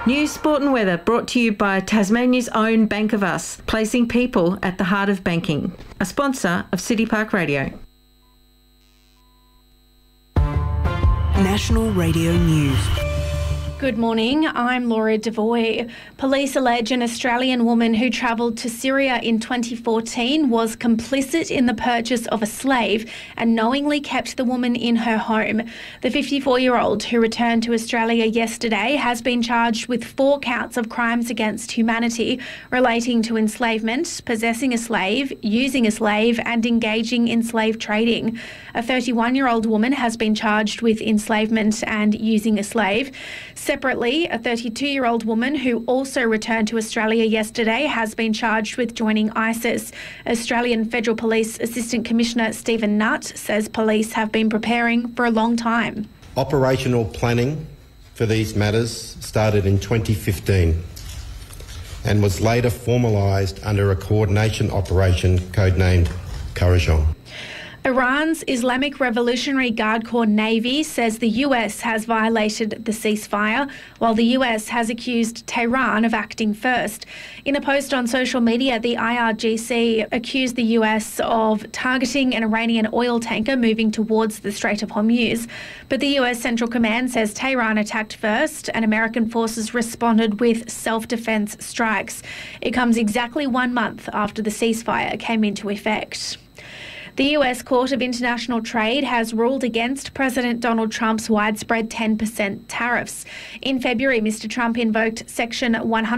News, sport and weather brought to you by Tasmania's own Bank of Us, placing people at the heart of banking. A sponsor of City Park Radio. National Radio News. Good morning, I'm Laura Devoy. Police allege an Australian woman who travelled to Syria in 2014 was complicit in the purchase of a slave and knowingly kept the woman in her home. The 54-year-old who returned to Australia yesterday has been charged with 4 counts of crimes against humanity relating to enslavement, possessing a slave, using a slave and engaging in slave trading. A 31-year-old woman has been charged with enslavement and using a slave. Separately, a 32-year-old woman who also returned to Australia yesterday has been charged with joining ISIS. Australian Federal Police Assistant Commissioner Stephen Nutt says police have been preparing for a long time. Operational planning for these matters started in 2015 and was later formalised under a coordination operation codenamed Courageux. Iran's Islamic Revolutionary Guard Corps Navy says the US has violated the ceasefire, while the US has accused Tehran of acting first. In a post on social media, the IRGC accused the US of targeting an Iranian oil tanker moving towards the Strait of Hormuz. But the US Central Command says Tehran attacked first and American forces responded with self-defense strikes. It comes exactly 1 month after the ceasefire came into effect. The US Court of International Trade has ruled against President Donald Trump's widespread 10% tariffs. In February, Mr. Trump invoked Section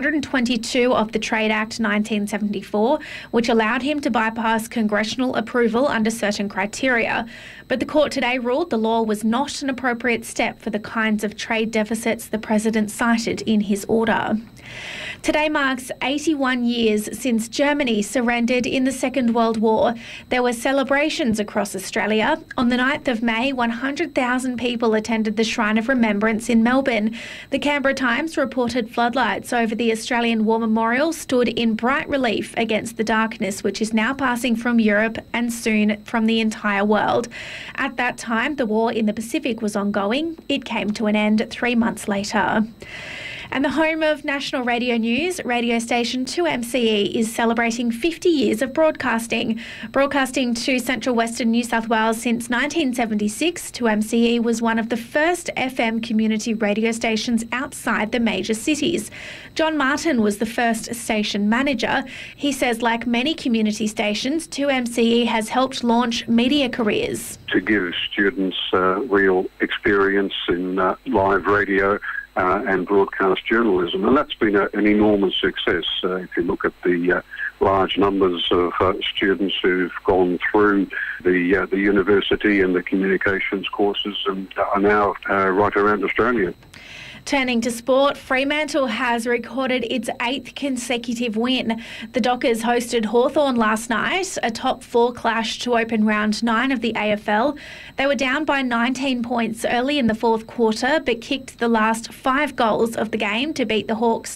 122 of the Trade Act 1974, which allowed him to bypass congressional approval under certain criteria. But the court today ruled the law was not an appropriate step for the kinds of trade deficits the president cited in his order. Today marks 81 years since Germany surrendered in the Second World War. There were celebrations across Australia. On the 9th of May, 100,000 people attended the Shrine of Remembrance in Melbourne. The Canberra Times reported floodlights over the Australian War Memorial stood in bright relief against the darkness which is now passing from Europe and soon from the entire world. At that time, the war in the Pacific was ongoing. It came to an end 3 months later. And the home of National Radio News, radio station 2MCE, is celebrating 50 years of broadcasting. Broadcasting to Central Western New South Wales since 1976, 2MCE was one of the first FM community radio stations outside the major cities. John Martin was the first station manager. He says, like many community stations, 2MCE has helped launch media careers. To give students real experience in live radio and broadcast journalism, and that's been an enormous success. If you look at the large numbers of students who've gone through the university and the communications courses and are now right around Australia. Turning to sport, Fremantle has recorded its 8th consecutive win. The Dockers hosted Hawthorn last night, a top 4 clash to open round 9 of the AFL. They were down by 19 points early in the 4th quarter, but kicked the last 5 goals of the game to beat the Hawks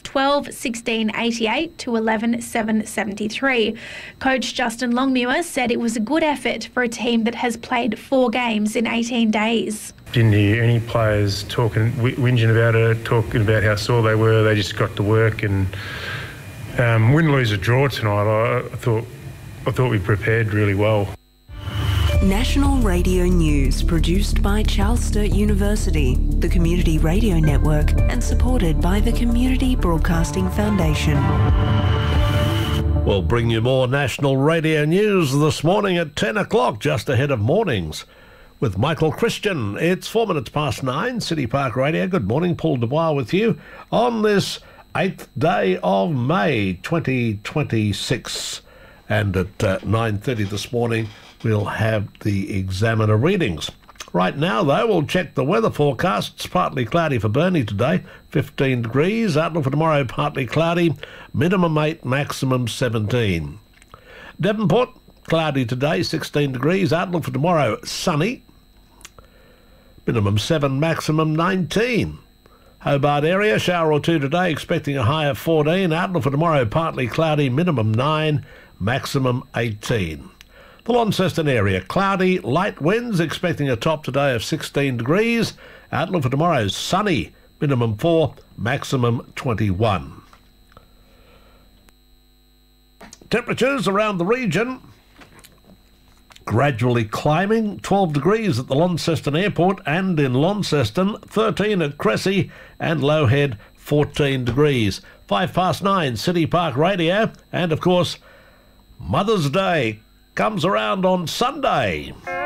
12-16-88 to 11-7-73. Coach Justin Longmuir said it was a good effort for a team that has played 4 games in 18 days. Didn't hear any players whinging about it, talking about how sore they were. They just got to work and win, lose or draw tonight. I thought we prepared really well. National Radio News, produced by Charles Sturt University, the Community Radio Network, and supported by the Community Broadcasting Foundation. We'll bring you more National Radio News this morning at 10 o'clock, just ahead of mornings, with Michael Christian. It's 4 minutes past 9, City Park Radio. Good morning, Paul Dubois with you on this 8th day of May 2026. And at 9:30 this morning, we'll have the Examiner readings. Right now, though, we'll check the weather forecasts. Partly cloudy for Burnie today, 15 degrees. Outlook for tomorrow, partly cloudy, minimum 8, maximum 17. Devonport, cloudy today, 16 degrees. Outlook for tomorrow, sunny, minimum 7, maximum 19. Hobart area, shower or two today, expecting a high of 14. Outlook for tomorrow, partly cloudy, minimum 9, maximum 18. The Launceston area, cloudy, light winds, expecting a top today of 16 degrees. Outlook for tomorrow, sunny, minimum 4, maximum 21. Temperatures around the region gradually climbing. 12 degrees at the Launceston Airport and in Launceston, 13 at Cressy and Lowhead, 14 degrees. 9:05 City Park Radio, and of course Mother's Day comes around on Sunday.